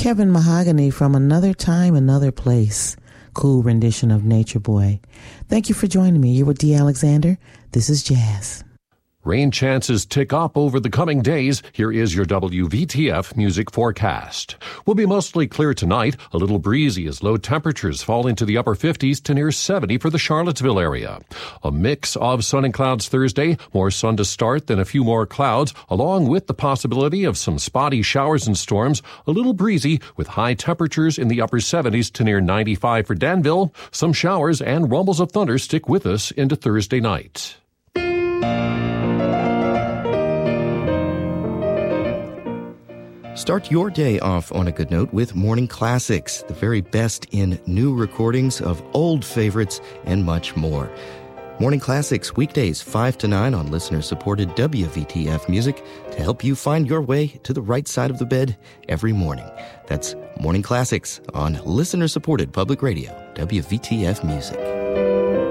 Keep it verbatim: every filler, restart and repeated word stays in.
Kevin Mahogany from Another Time, Another Place. Cool rendition of Nature Boy. Thank you for joining me. You're with Dee Alexander. This is Jazz. Rain chances tick up over the coming days. Here is your W V T F music forecast. Will be mostly clear tonight, a little breezy as low temperatures fall into the upper fifties to near seventy for the Charlottesville area. A mix of sun and clouds Thursday, more sun to start, then a few more clouds, along with the possibility of some spotty showers and storms, a little breezy with high temperatures in the upper seventies to near ninety-five for Danville. Some showers and rumbles of thunder stick with us into Thursday night. Start your day off on a good note with Morning Classics, the very best in new recordings of old favorites and much more. Morning Classics, weekdays five to nine on listener-supported W V T F music to help you find your way to the right side of the bed every morning. That's Morning Classics on listener-supported public radio, W V T F music.